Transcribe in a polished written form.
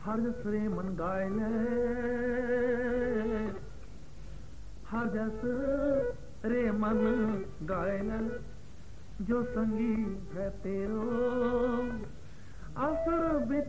हर जस रे मन गाय ले, हर जस रे मन गाय ले, जो संगी है तेरो असर बिच